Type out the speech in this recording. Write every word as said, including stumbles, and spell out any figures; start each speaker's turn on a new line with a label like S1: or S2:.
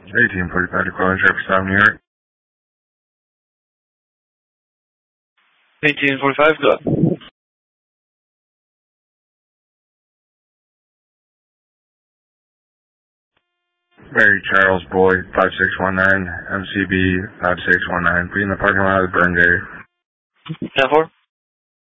S1: eighteen forty-five to Quality Traffic Stop, New York.
S2: eighteen forty-five, go ahead.
S1: Mary Charles Boyd, five six one nine, M C B five six one nine. Be in the parking lot of the Burn Gate.
S2: ten four.